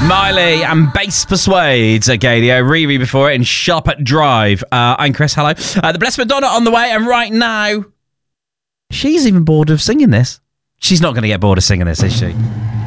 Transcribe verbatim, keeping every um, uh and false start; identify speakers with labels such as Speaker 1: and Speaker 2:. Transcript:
Speaker 1: Miley and Bass Persuades. Okay, the Riri before it in Shop at Drive. Uh, I'm Chris, hello. Uh, the Blessed Madonna on the way, and right now, she's even bored of singing this. She's not going to get bored of singing this, is she?